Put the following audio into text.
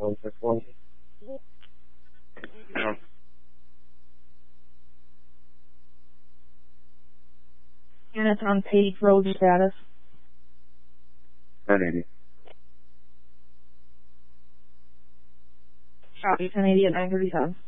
161. Units on Page Road status. 1080. Copy, 1080 at 937.